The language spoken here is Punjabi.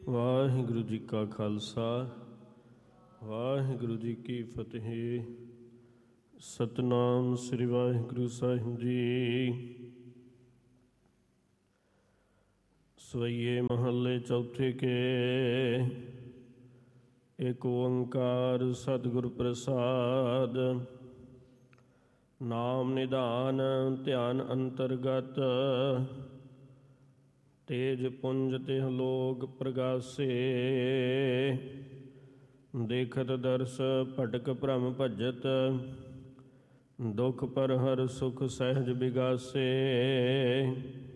ਵਾਹਿਗੁਰੂ ਜੀ ਕਾ ਖਾਲਸਾ ਵਾਹਿਗੁਰੂ ਜੀ ਕੀ ਫਤਿਹ। ਸਤਨਾਮ ਸ੍ਰੀ ਵਾਹਿਗੁਰੂ ਸਾਹਿਬ ਜੀ। ਸਵਈਏ ਮਹੱਲੇ ਚੌਥੇ ਕੇ। ਏਕ ਓੰਕਾਰ ਸਤਿਗੁਰ ਪ੍ਰਸਾਦ। ਨਾਮ ਨਿਧਾਨ ਧਿਆਨ ਅੰਤਰਗਤ। ਤੇਜ ਪੁੰਜ ਤਿਹ ਲੋਕ ਪ੍ਰਗਾਸੇ। ਦੇਖਤ ਦਰਸ ਭਟਕ ਭ੍ਰਮ ਭਜਤ। ਦੁਖ ਪਰ ਹਰ ਸੁਖ ਸਹਿਜ ਬਿਗਾਸੇ।